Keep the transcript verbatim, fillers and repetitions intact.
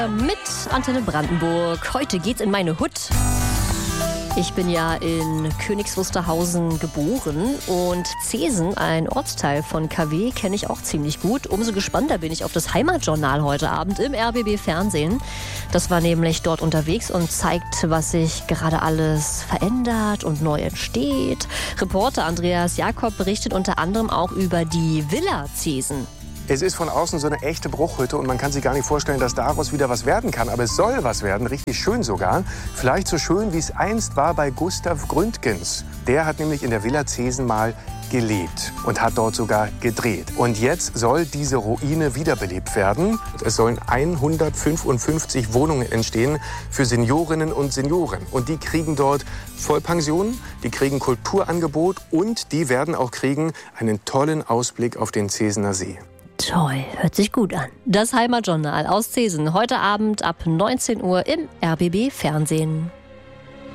Mit Antenne Brandenburg. Heute geht's in meine Hut. Ich bin ja in Königs Wusterhausen geboren und Zeesen, ein Ortsteil von K W, kenne ich auch ziemlich gut. Umso gespannter bin ich auf das Heimatjournal heute Abend im R B B Fernsehen. Das war nämlich dort unterwegs und zeigt, was sich gerade alles verändert und neu entsteht. Reporter Andreas Jakob berichtet unter anderem auch über die Villa Zeesen. Es ist von außen so eine echte Bruchhütte und man kann sich gar nicht vorstellen, dass daraus wieder was werden kann. Aber es soll was werden, richtig schön sogar. Vielleicht so schön, wie es einst war bei Gustav Gründgens. Der hat nämlich in der Villa Zeesen mal gelebt und hat dort sogar gedreht. Und jetzt soll diese Ruine wiederbelebt werden. Es sollen hundertfünfundfünfzig Wohnungen entstehen für Seniorinnen und Senioren. Und die kriegen dort Vollpension, die kriegen Kulturangebot und die werden auch kriegen einen tollen Ausblick auf den Zesener See. Toll, hört sich gut an. Das Heimatjournal aus Zeesen, heute Abend ab neunzehn Uhr im R B B Fernsehen.